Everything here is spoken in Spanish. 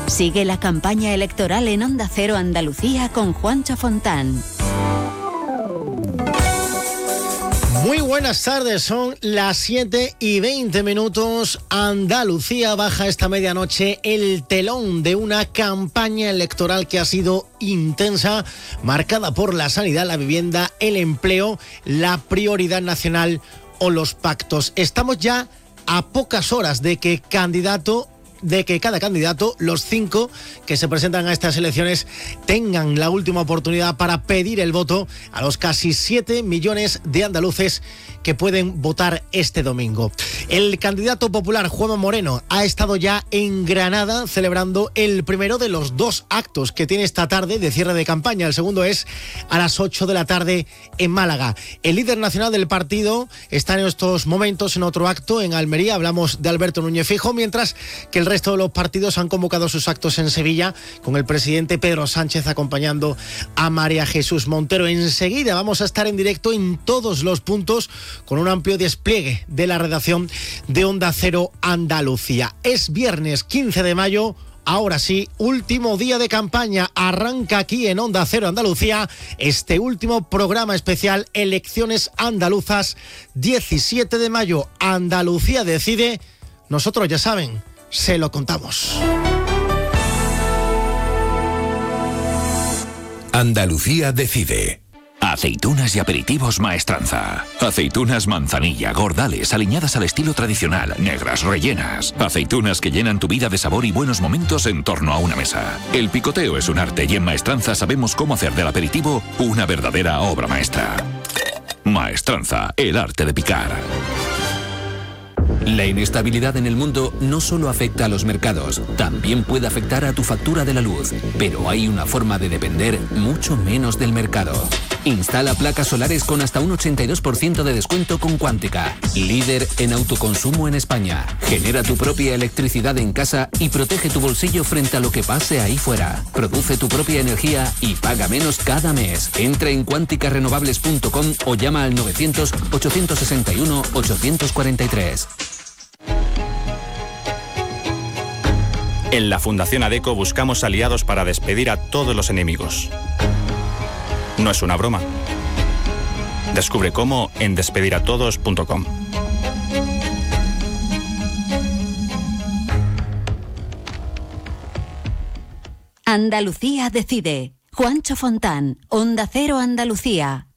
Sigue la campaña electoral en Onda Cero Andalucía con Juancho Fontán. Muy buenas tardes, son las 7:20. Andalucía baja esta medianoche el telón de una campaña electoral que ha sido intensa, marcada por la sanidad, la vivienda, el empleo, la prioridad nacional o los pactos. Estamos ya a pocas horas de que cada candidato, los 5 que se presentan a estas elecciones, tengan la última oportunidad para pedir el voto a los casi 7 millones de andaluces que pueden votar este domingo. El candidato popular, Juanma Moreno, ha estado ya en Granada celebrando el primero de los 2 actos que tiene esta tarde de cierre de campaña. El segundo es a las 8 de la tarde en Málaga. El líder nacional del partido está en estos momentos en otro acto en Almería. Hablamos de Alberto Núñez Feijóo, mientras que el resto de los partidos han convocado sus actos en Sevilla, con el presidente Pedro Sánchez acompañando a María Jesús Montero. Enseguida vamos a estar en directo en todos los puntos con un amplio despliegue de la redacción de Onda Cero Andalucía. Es viernes 15 de mayo. Ahora sí, último día de campaña. Arranca aquí en Onda Cero Andalucía este último programa especial Elecciones Andaluzas, 17 de mayo. Andalucía decide. Nosotros, ya saben, se lo contamos. Andalucía decide. Aceitunas y aperitivos Maestranza. Aceitunas manzanilla, gordales, aliñadas al estilo tradicional, negras, rellenas. Aceitunas que llenan tu vida de sabor y buenos momentos en torno a una mesa. El picoteo es un arte y en Maestranza sabemos cómo hacer del aperitivo una verdadera obra maestra. Maestranza, el arte de picar. La inestabilidad en el mundo no solo afecta a los mercados, también puede afectar a tu factura de la luz. Pero hay una forma de depender mucho menos del mercado. Instala placas solares con hasta un 82% de descuento con Cuántica, líder en autoconsumo en España. Genera tu propia electricidad en casa y protege tu bolsillo frente a lo que pase ahí fuera. Produce tu propia energía y paga menos cada mes. Entra en cuanticarenovables.com o llama al 900-861-843. En la Fundación ADECO buscamos aliados para despedir a todos los enemigos. No es una broma. Descubre cómo en despediratodos.com. Andalucía decide. Juancho Fontán, Onda Cero Andalucía.